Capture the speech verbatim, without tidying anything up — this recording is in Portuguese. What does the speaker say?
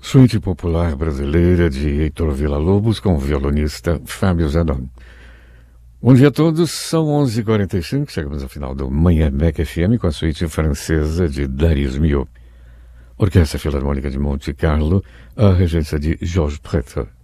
Suíte popular brasileira de Heitor Villa-Lobos com o violonista Fábio Zanon. Bom dia a todos, são onze e quarenta e cinco, chegamos ao final do Manhã Mac F M com a suíte francesa de Darius Milhaud. Orquestra Filarmônica de Monte Carlo, a regência de Georges Prêtre.